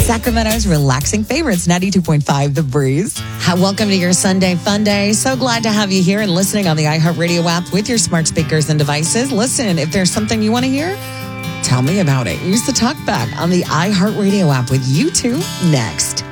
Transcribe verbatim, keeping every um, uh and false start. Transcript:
Sacramento's relaxing favorites, ninety-two point five The Breeze. Hi, welcome to your Sunday Fun Day. So glad to have you here and listening on the iHeartRadio app with your smart speakers and devices. Listen, if there's something you want to hear, tell me about it. Use the talkback on the iHeartRadio app with you two next.